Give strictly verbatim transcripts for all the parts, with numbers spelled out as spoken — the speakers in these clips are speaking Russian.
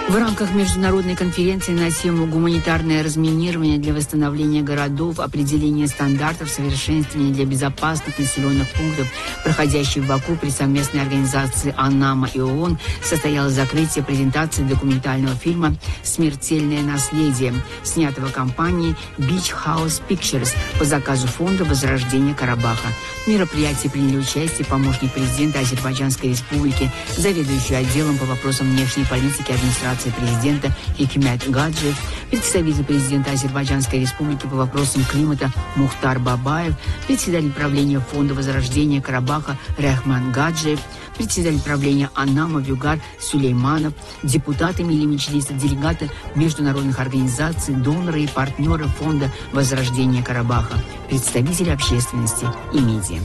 В рамках международной конференции на тему «Гуманитарное разминирование для восстановления городов, определение стандартов совершенствования для безопасных населенных пунктов», проходящей в Баку при совместной организации АНАМА и ООН, состоялось закрытие презентации документального фильма «Смертельное наследие», снятого компанией Beach House Pictures по заказу Фонда возрождения Карабаха. В мероприятии приняли участие помощник президента Азербайджанской Республики, заведующий отделом по вопросам внешней политики администрации президента Хикмет Гаджиев, представитель президента Азербайджанской Республики по вопросам климата Мухтар Бабаев, председатель правления Фонда возрождения Карабаха Рахман Гаджиев, председатель правления АНАМА Вюгар Сулейманов, депутаты Милли-Меджлиса, делегаты международных организаций, доноры и партнеры Фонда возрождения Карабаха, представители общественности и медиа.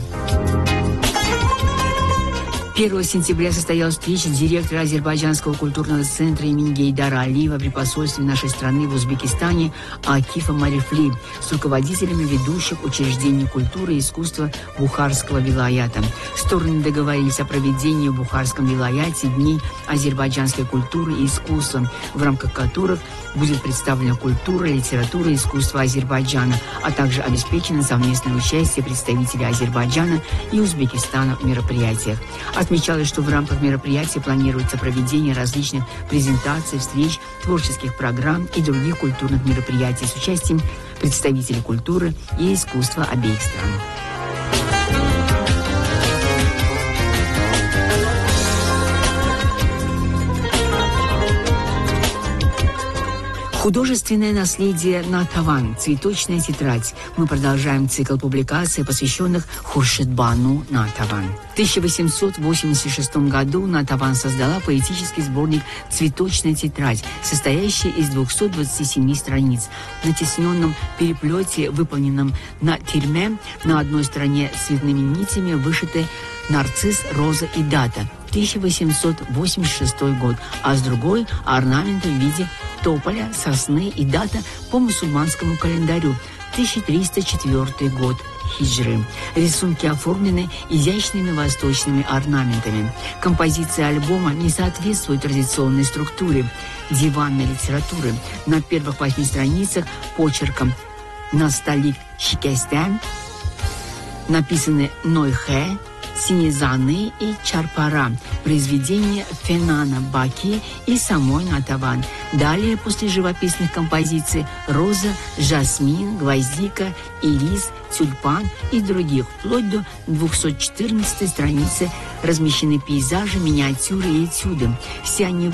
первого сентября состоялась встреча директора Азербайджанского культурного центра имени Гейдара Алиева при посольстве нашей страны в Узбекистане Акифа Марифли с руководителями ведущих учреждений культуры и искусства Бухарского вилаята. Стороны договорились о проведении в Бухарском вилаяте Дней азербайджанской культуры и искусства, в рамках которых будет представлена культура, литература и искусство Азербайджана, а также обеспечено совместное участие представителей Азербайджана и Узбекистана в мероприятиях. Отмечалось, что в рамках мероприятия планируется проведение различных презентаций, встреч, творческих программ и других культурных мероприятий с участием представителей культуры и искусства обеих стран. Художественное наследие Натаван. Цветочная тетрадь. Мы продолжаем цикл публикаций, посвященных Хуршидбану Натаван. В тысяча восемьсот восемьдесят шестом году Натаван создала поэтический сборник «Цветочная тетрадь», состоящий из двухсот двадцати семи страниц. На тисненном переплете, выполненном на тирме, на одной стороне цветными нитями вышиты нарцисс, роза и дата – тысяча восемьсот восемьдесят шестой год, а с другой – орнаменты в виде тополя, сосны и дата по мусульманскому календарю – тысяча триста четвёртый год хиджры. Рисунки оформлены изящными восточными орнаментами. Композиция альбома не соответствует традиционной структуре диванной литературы. На первых восьми страницах почерком «Насталик Шикестен» написаны «Нойхе», «Синезаны» и «Чарпара», произведения Фенана Баки и самой Натаван. Далее, после живописных композиций, роза, жасмин, гвоздика, ирис, тюльпан и других, вплоть до двухсот четырнадцатой страницы, размещены пейзажи, миниатюры и этюды. Все они